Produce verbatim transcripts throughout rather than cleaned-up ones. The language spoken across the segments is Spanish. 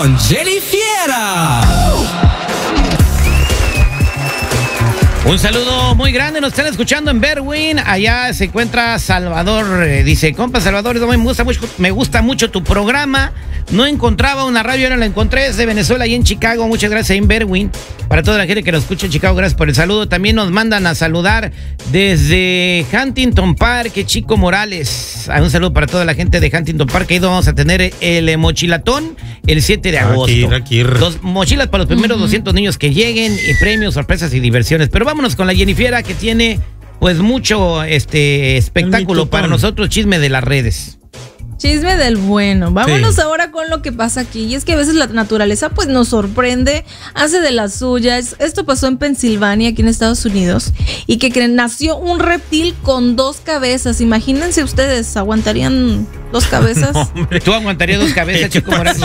con Jenny Fiera. Un saludo muy grande, nos están escuchando en Berwyn, allá se encuentra Salvador, eh, dice, compa Salvador, me gusta, mucho, me gusta mucho tu programa, no encontraba una radio, ahora la encontré, es de Venezuela y en Chicago, muchas gracias en Berwyn, para toda la gente que nos escucha en Chicago, gracias por el saludo, también nos mandan a saludar desde Huntington Park, Chico Morales, un saludo para toda la gente de Huntington Park, ahí vamos a tener el mochilatón el siete de agosto, aquí, aquí. Dos mochilas para los primeros uh-huh. doscientos niños que lleguen, y premios, sorpresas y diversiones, pero vamos Vámonos con la Jennifiera que tiene pues mucho este espectáculo para nosotros, chisme de las redes. Chisme del bueno. Vámonos Sí. ahora con lo que pasa aquí. Y es que a veces la naturaleza pues nos sorprende, hace de las suyas. Esto pasó en Pensilvania, aquí en Estados Unidos, y que creen, nació un reptil con dos cabezas. Imagínense ustedes, ¿aguantarían dos cabezas? No, ¿Tú aguantarías dos cabezas, Chico Morales?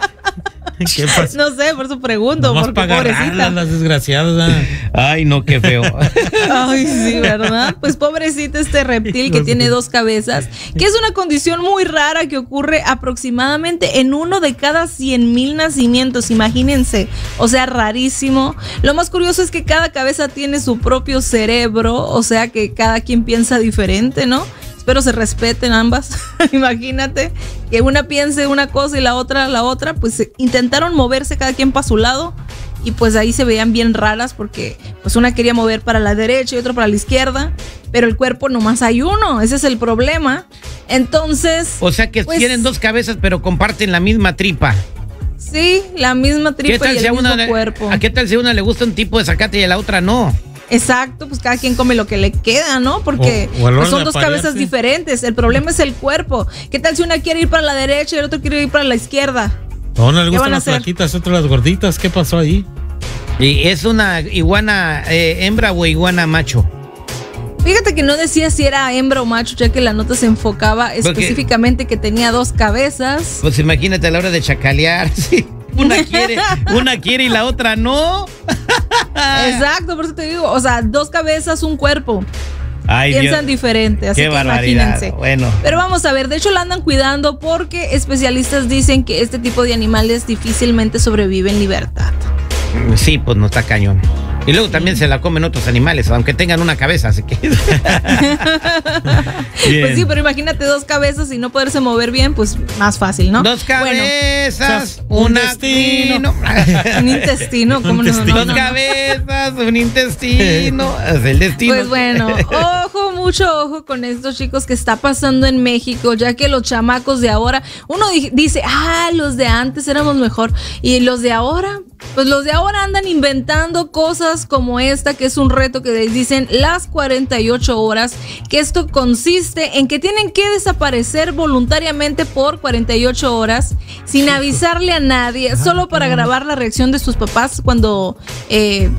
¿Qué pasó? No sé, por eso pregunto, Nomás porque para pobrecita. agarrarlas, las desgraciadas. Ay, no, qué feo. Ay, sí, ¿verdad? Pues pobrecito este reptil que tiene dos cabezas, que es una condición muy rara que ocurre aproximadamente en uno de cada cien mil nacimientos, imagínense, o sea, rarísimo. Lo más curioso es que cada cabeza tiene su propio cerebro, o sea que cada quien piensa diferente, ¿no? Espero se respeten ambas. Imagínate que una piense una cosa y la otra la otra, pues intentaron moverse cada quien para su lado y pues ahí se veían bien raras porque pues una quería mover para la derecha y otra para la izquierda, pero el cuerpo nomás hay uno, ese es el problema. Entonces, O sea que pues, tienen dos cabezas pero comparten la misma tripa. Sí, la misma tripa y el si a mismo una, cuerpo. ¿A qué tal si a una le gusta un tipo de zacate y a la otra no? Exacto, pues cada quien come lo que le queda, ¿no? Porque O- o a la pues hora son de dos aparearse. cabezas diferentes. El problema es el cuerpo. ¿Qué tal si una quiere ir para la derecha y el otro quiere ir para la izquierda? A una le ¿Qué gustan van a las hacer? flaquitas, otras las gorditas. ¿Qué pasó ahí? Y es una iguana eh, hembra o iguana macho. Fíjate que no decía si era hembra o macho, ya que la nota se enfocaba Porque- específicamente que tenía dos cabezas. Pues imagínate a la hora de chacalear, sí. Una quiere, una quiere y la otra no. Exacto, por eso te digo, o sea, dos cabezas, un cuerpo. Ay, Piensan Dios. diferente, así Qué que barbaridad. imagínense. Bueno. Pero vamos a ver, de hecho la andan cuidando porque especialistas dicen que este tipo de animales difícilmente sobreviven en libertad. Sí, pues no está cañón. Y luego también se la comen otros animales, aunque tengan una cabeza, así que. Pues sí, pero imagínate dos cabezas y no poderse mover bien, pues más fácil, ¿no? Dos cabezas, un un destino. Bueno, un intestino, ¿cómo Un no? intestino. No, Dos no, no. cabezas, un intestino. Es el destino. Pues bueno, ojo, mucho ojo con estos chicos que está pasando en México, ya que los chamacos de ahora, uno di- dice, ah, los de antes éramos mejor, y los de ahora, pues los de ahora andan inventando cosas como esta, que es un reto que les dicen las cuarenta y ocho horas, que esto consiste en que tienen que desaparecer voluntariamente por cuarenta y ocho horas, sin avisarle a nadie, solo para grabar la reacción de sus papás cuando... Eh,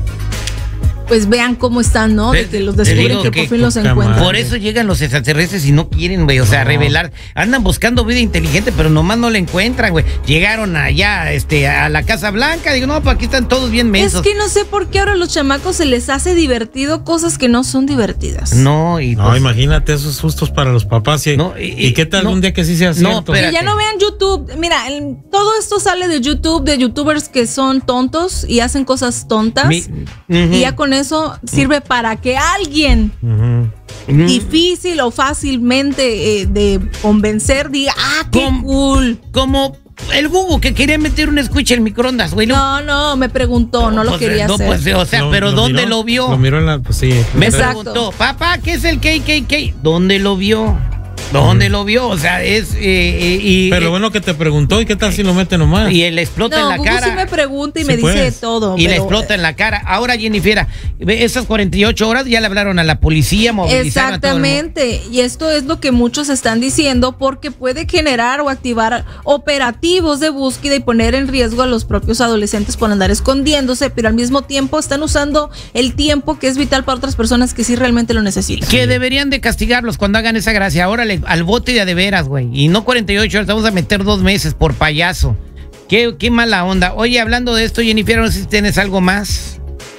pues vean cómo están, ¿no? De que los Te descubren digo que que por fin los poca encuentran. madre. Por eso llegan los extraterrestres y no quieren, güey, o sea, No. revelar. Andan buscando vida inteligente, pero nomás no la encuentran, güey. Llegaron allá, este, a la Casa Blanca. Digo, no, pues aquí están todos bien Es mensos. que no sé por qué ahora a los chamacos se les hace divertido cosas que no son divertidas. No, y No, pues, imagínate esos sustos para los papás. ¿Y, No, y- ¿y qué tal no. un día que sí sea No, cierto? espera. Que ya no vean YouTube. Mira, el- todo esto sale de YouTube, de youtubers que son tontos y hacen cosas tontas. Mi- ujú. Y ya con eso sirve para que alguien Ujú. Mm. difícil o fácilmente eh, de convencer diga, ah, qué ¿Cómo? cool. Como el Google que quería meter un squishy en microondas, güey. No, no, me preguntó, no lo pues, quería no, hacer. pues, o sea, Lo- pero lo ¿dónde miró, lo vio? Lo miró en la. Pues sí. Me Exacto. preguntó, papá, ¿qué es el K K K? ¿Dónde lo vio? ¿Dónde lo vio? O sea, es... eh, eh, y, Pero lo bueno que te preguntó, ¿y qué tal si lo mete nomás? y él explota No, en la Google cara. sí me pregunta y Sí, me dice pues. todo. Y le pero- explota en la cara. Ahora, Jennifer, esas cuarenta y ocho horas ya le hablaron a la policía, movilizaron a todo el mundo. Exactamente, y esto es lo que muchos están diciendo porque puede generar o activar operativos de búsqueda y poner en riesgo a los propios adolescentes por andar escondiéndose, pero al mismo tiempo están usando el tiempo que es vital para otras personas que sí realmente lo necesitan. Que deberían de castigarlos cuando hagan esa gracia. Ahora al bote de a de veras, güey. Y no cuarenta y ocho horas, vamos a meter dos meses por payaso. Qué, qué mala onda. Oye, hablando de esto, Jennifer, no sé si tienes algo más.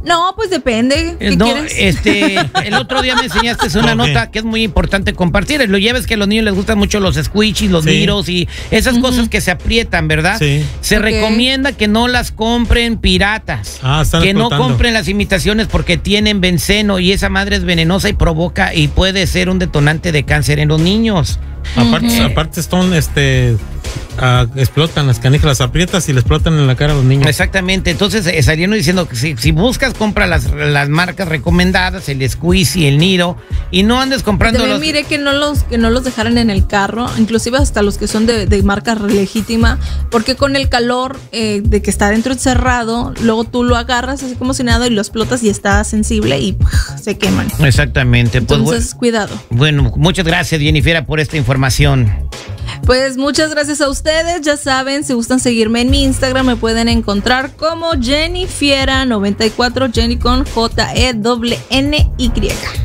No, pues depende. ¿Qué Eh, no, quieres? este, el otro día me enseñaste una Ok. nota que es muy importante compartir. Lo lleves que a los niños les gustan mucho los squishies, los Sí. miros y esas cosas que se aprietan, ¿verdad? Sí. Se Ok. recomienda que no las compren piratas. Ah, están que no explotando. compren las imitaciones porque tienen benceno y esa madre es venenosa y provoca y puede ser un detonante de cáncer en los niños. Aparte, aparte son, este, ah, explotan las canicas, las aprietas y le explotan en la cara a los niños. Exactamente, entonces eh, salieron diciendo que si, si buscas, compra las, las marcas recomendadas, el Squeezie, el Niro, y no andes comprando También los... mire que no los que no los dejaran en el carro, inclusive hasta los que son de, de marca legítima, porque con el calor eh, de que está dentro encerrado, luego tú lo agarras así como si nada y lo explotas y está sensible y ¡puf! Se queman. Exactamente, pues Entonces, cuidado. bueno, bueno, muchas gracias, Jennifer, por esta información. Pues muchas gracias a ustedes. Ya saben, si gustan seguirme en mi Instagram, me pueden encontrar como Jennifiera noventa y cuatro, Jenny con J E N N Y.